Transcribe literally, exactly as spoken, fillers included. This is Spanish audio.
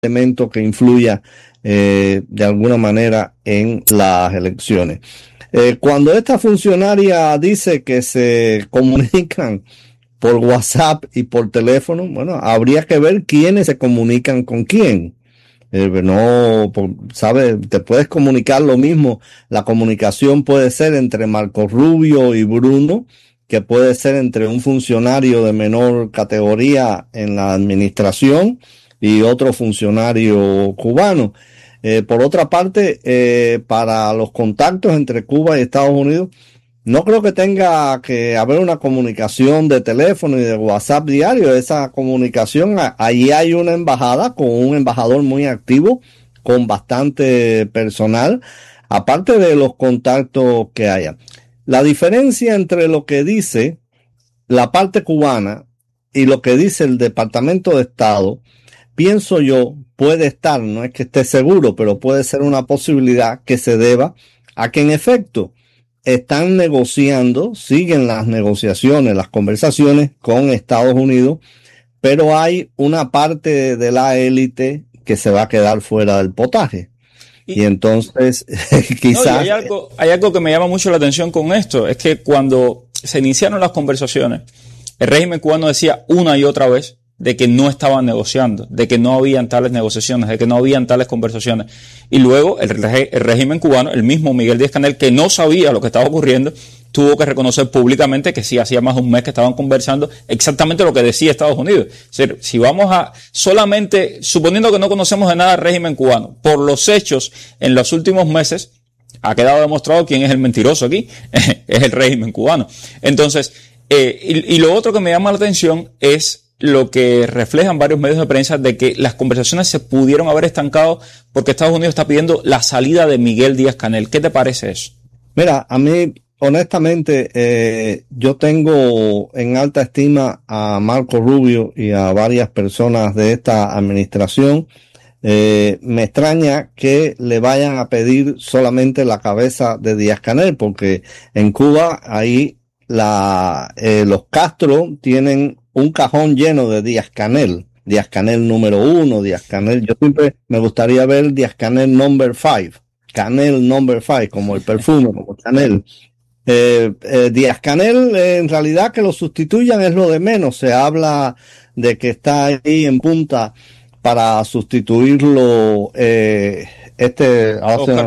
elemento que influya eh, de alguna manera en las elecciones. Eh, cuando esta funcionaria dice que se comunican por WhatsApp y por teléfono, bueno, habría que ver quiénes se comunican con quién. Eh, no, ¿sabes? Te puedes comunicar lo mismo. La comunicación puede ser entre Marco Rubio y Bruno, que puede ser entre un funcionario de menor categoría en la administración y otro funcionario cubano. Eh, por otra parte, eh, para los contactos entre Cuba y Estados Unidos, no creo que tenga que haber una comunicación de teléfono y de WhatsApp diario. Esa comunicación, allí hay una embajada con un embajador muy activo, con bastante personal, aparte de los contactos que haya. La diferencia entre lo que dice la parte cubana y lo que dice el Departamento de Estado, pienso yo, puede estar, no es que esté seguro, pero puede ser una posibilidad que se deba a que en efecto están negociando, siguen las negociaciones, las conversaciones con Estados Unidos, pero hay una parte de la élite que se va a quedar fuera del potaje. Y, y entonces, quizás... No, y hay algo, hay algo que me llama mucho la atención con esto, es que cuando se iniciaron las conversaciones, el régimen cubano decía una y otra vez de que no estaban negociando, de que no habían tales negociaciones, de que no habían tales conversaciones. Y luego el, reg el régimen cubano, el mismo Miguel Díaz-Canel, que no sabía lo que estaba ocurriendo, tuvo que reconocer públicamente que sí, hacía más de un mes que estaban conversando exactamente lo que decía Estados Unidos. Es decir, si vamos a solamente, suponiendo que no conocemos de nada del régimen cubano, por los hechos en los últimos meses, ha quedado demostrado quién es el mentiroso aquí, es el régimen cubano. Entonces, eh, y, y lo otro que me llama la atención es lo que reflejan varios medios de prensa de que las conversaciones se pudieron haber estancado porque Estados Unidos está pidiendo la salida de Miguel Díaz-Canel. ¿Qué te parece eso? Mira, a mí, honestamente, eh, yo tengo en alta estima a Marco Rubio y a varias personas de esta administración. Eh, me extraña que le vayan a pedir solamente la cabeza de Díaz-Canel, porque en Cuba ahí la, eh, los Castro tienen un cajón lleno de Díaz-Canel, Díaz-Canel número uno, Díaz-Canel, yo siempre me gustaría ver Díaz-Canel number five, Canel number five, como el perfume, como Canel. Eh, eh, Díaz-Canel, eh, en realidad que lo sustituyan es lo de menos, se habla de que está ahí en punta para sustituirlo, eh, este, Oscar